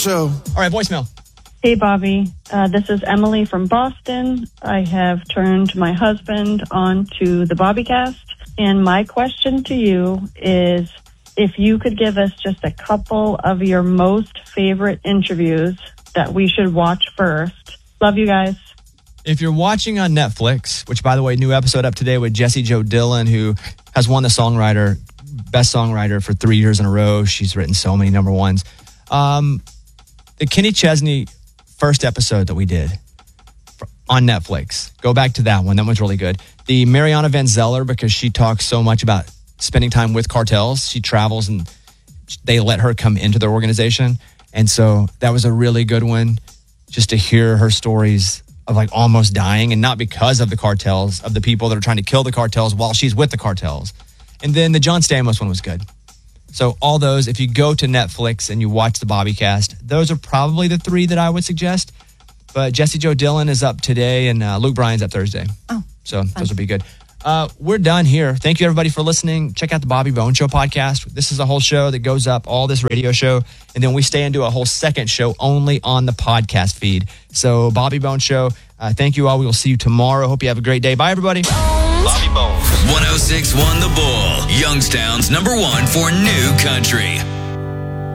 Show. All right, voicemail. Hey, Bobby. This is Emily from Boston. I have turned my husband on to the Bobbycast. And my question to you is if you could give us just a couple of your most favorite interviews that we should watch first. Love you guys. If you're watching on Netflix, which, by the way, new episode up today with Jessie Jo Dillon, who has won the Best Songwriter for 3 years in a row. She's written so many number ones. The Kenny Chesney first episode that we did on Netflix. Go back to that one. That one's really good. The Mariana Van Zeller, because she talks so much about spending time with cartels. She travels and they let her come into their organization. And so that was a really good one, just to hear her stories of like almost dying, and not because of the cartels, of the people that are trying to kill the cartels while she's with the cartels. And then the John Stamos one was good. So all those, if you go to Netflix and you watch the Bobbycast, those are probably the three that I would suggest. But Jessie Jo Dillon is up today, and Luke Bryan's up Thursday. Oh, so those will be good. We're done here. Thank you, everybody, for listening. Check out the Bobby Bone Show podcast. This is a whole show that goes up, all this radio show, and then we stay and do a whole second show only on the podcast feed. So Bobby Bone Show, thank you all. We will see you tomorrow. Hope you have a great day. Bye, everybody. Bobby Bones. 106.1 The Bull. Youngstown's #1 for new country.